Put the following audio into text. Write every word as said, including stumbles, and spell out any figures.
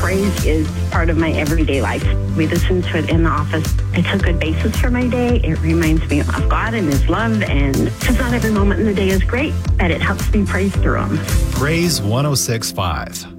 praise is part of my everyday life. We listen to it in the office. It's a good basis for my day. It reminds me of God and His love, and because not every moment in the day is great, but it helps me praise through them. Praise one oh six point five.